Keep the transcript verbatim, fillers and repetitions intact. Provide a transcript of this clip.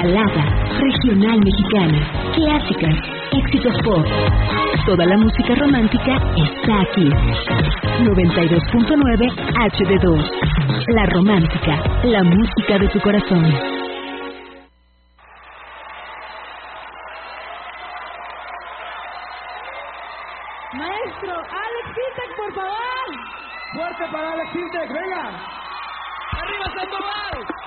balada, regional mexicana, clásicas, éxitos pop. Toda la música romántica está aquí. noventa y dos punto nueve H D dos. La Romántica, la música de tu corazón. Maestro, Alex Intec, por favor. Fuerte para Alex Intec, venga. ¡Arriba Sandoval!